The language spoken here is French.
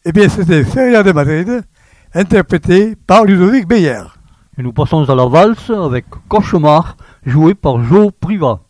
Eh bien, c'était Feria de Madrid, interprété par Ludovic Beyer. Et nous passons à la valse avec Cauchemar, joué par Joe Priva.